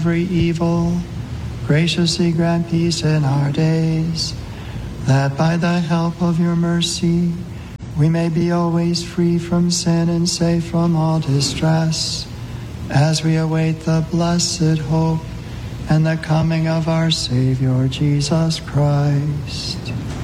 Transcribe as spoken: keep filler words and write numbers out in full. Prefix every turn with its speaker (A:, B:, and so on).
A: every evil, graciously grant peace in our days, that by the help of your mercy we may be always free from sin and safe from all distress, as we await the blessed hope and the coming of our Savior, Jesus Christ.